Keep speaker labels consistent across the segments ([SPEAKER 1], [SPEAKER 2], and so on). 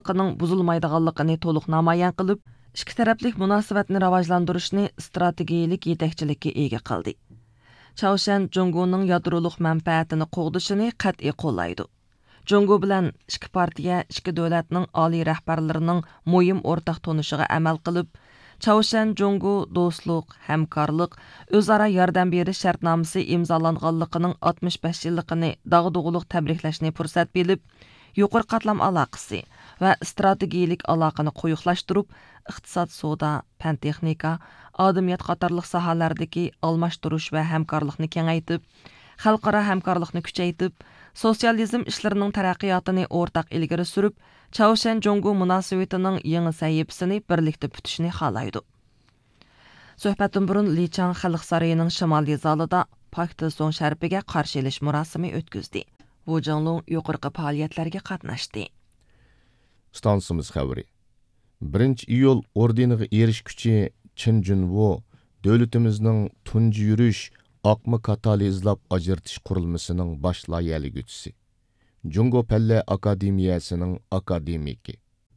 [SPEAKER 1] ның buzulmaydiganligini to'liq namoyon qilib, ikki taraflik munosabatni rivojlantirishni strategiyalik yetakchilikka ega qildi. Chaoshan Jungoning yadroliq manfaatini qo'g'dishini qat'iy qo'llaydi. Jungo bilan ikki partiya, ikki davlatning oliy rahbarlarining muhim o'rtaq tonishiga amal qilib, Chaoshan Jungo do'stlik, hamkorlik, o'zaro yordam berish shartnomasi imzolanganligining 65 yilligini dag'dug'uluq tabriklashni fursat bilib, yuqori qatlam aloqasi va strategiyalik aloqani quyuqlashtirib, iqtisod, savdo, fan texnika, odamiyat qatorliq sohalardagi almashtirish va hamkorlikni kengaytib, xalqaro hamkorlikni kuchaytib, sotsializm ishlarining taraqqiyotini o'rtaq ilgari surib, Chaoshan Jungo munosabatining yangi sahifasini birlikda bitishni xohlaydi. Suhbatdan burun Lichang xalq saroyining shimoliy zalida Pakiston sharpiga qarshi elish murosimi o'tkazdi. Wu Jinglong yuqorqi faoliyatlarga qatnashdi.
[SPEAKER 2] Stansimiz xabari. 1-iyul ordeniga erishguchi Chin Junwo davlatimizning tunji yurish oqma katali izlab ajratish qurilmasining bosh loyihaligüchisi. Jungo Palla Akademiyasining akademiki.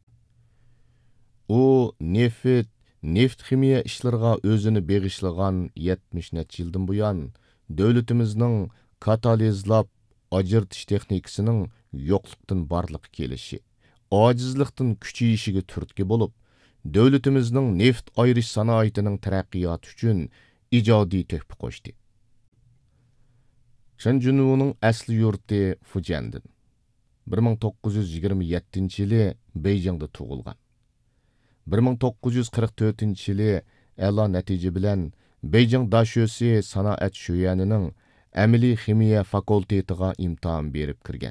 [SPEAKER 2] U neft ximiya ishlariga o'zini beg'ishlagan 70 necha yildan buyon davlatimizning katalizlab ajratish texnikasining yo'qlikdan barliqqa kelishi, ojizlikdan kuchayishiga turtki bo'lib, davlatimizning neft ayrish sanoatining taraqqiyoti uchun ijodiy töhfa qo'shdi. Chen Junwo'ning asli yurti Fujian'dan. 1927-yili Beyjingda tug'ilgan. 1944-yili a'lo natija bilan Beyjing Dashösi sanoat sho'yanining amaliy ximiya fakultetiga imtihon berib kirgan.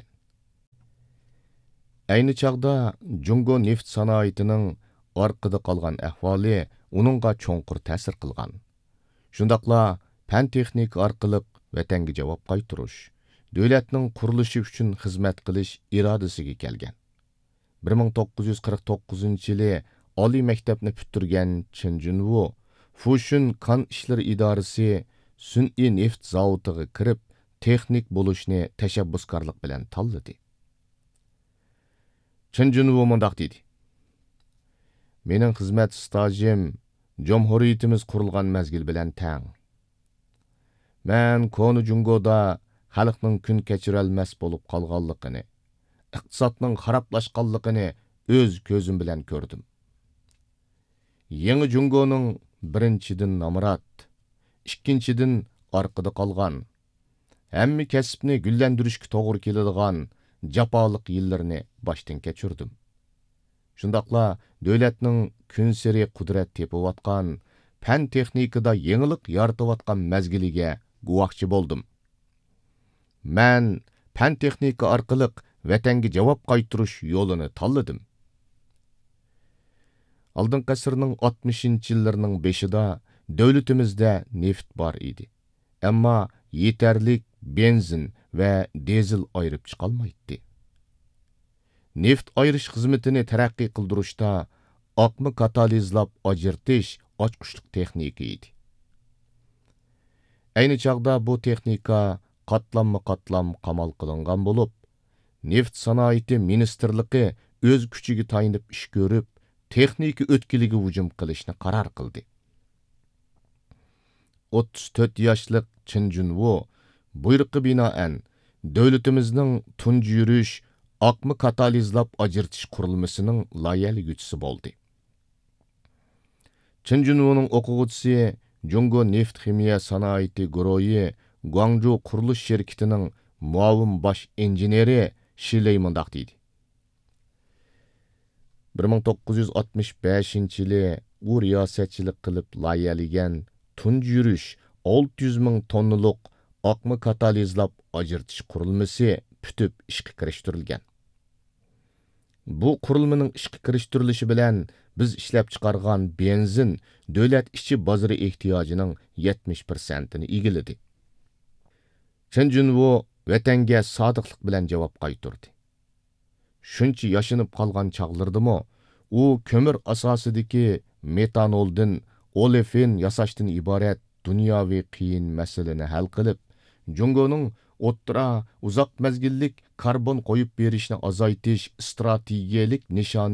[SPEAKER 2] Ayni chaqda Jungo neft sanoatining orqada qolgan ahvoli uningga cho'nqur ta'sir qilgan. Shundaqla fan texnika orqali vatanga javob qaytirish, davlatning qurilishi uchun xizmat qilish irodasiga kelgan. 1949-yili oliy maktabni bitirgan Chen Junwo Fushun kan ishlari idorasi sun'iy neft zavodiga kirib, texnik bo'lishni tashabbuskorlik bilan tanladi. Chen Junwo mundaq dedi: "Mening xizmat stajim Jumhuriyatimiz qurilgan mazgil bilan tang. Men Konu Jungoda xalqning kun kechirolmas bo'lib qolganligini, iqtisodning xarablashganligini o'z ko'zim bilan ko'rdim. Yangi Jungoning birinchidan namrat, ikkinchidan orqada qolgan, hamma kasbni gullantirishga to'g'ri keladigan jafoliq yillarni boshdan kechirdim. Shundaqla davlatning kun sari qudrat tepayotgan, fan texnikada yangilik yaratayotgan mazgiliga guvohchi bo'ldim. Men fan texnika orqali vatanga javob qaytirish yo'lini tanladim." Aldingi asrning 60-yillarning beshida davlatimizda neft bor edi. Ammo yetarlik benzin va dizel ayirib chiqolmaydi. Neft ayirish xizmatini taraqqiy qildirishda oqma katalizlab ajratish ochqushliq texnika edi. Ayni chaqda bu texnika qatlam qamal qilingan bo'lib, neft sanoati ministerligi o'z kuchiga tayinib ish ko'rib, texnika o'tkiliga hujum qilishni qaror qildi. 34 yoshlik Chen Junwo buyruqqa binoan davlatimizning tunji yurish oqma katalizlab ajratish qurilmasining loyihaligüchisi bo'ldi. Chen Junwo'ning o'quvchisi Jungo neft ximiya sanoati guruhi Guangzhou qurilish shirkatining muavin bosh injeneri Shiley mundaq deydi: 1965-yili u riyosatchilik qilib loyihalagan tunji yurish 600 ming tonnalik oqma katalizlab ajratish qurilmasi putib ishga kirishtirilgan. Bu qurilmaning ishga kirishtirilishi bilan biz ishlab chiqargan benzin davlat ichi bozori ehtiyojining 70%ni egiladi. Chen Junwo vatanga sodiqlik bilan javob qaytardi. Shuncha yashinib qolgan chaqlardimi, u ko'mir asosidagi metanoldan olefen yasashdan iborat dunyoviy qiyin masalani hal qilib, Jungoning o'ttira uzoq mazgillik karbon qo'yib berishni azaytish strategiyalik nishoni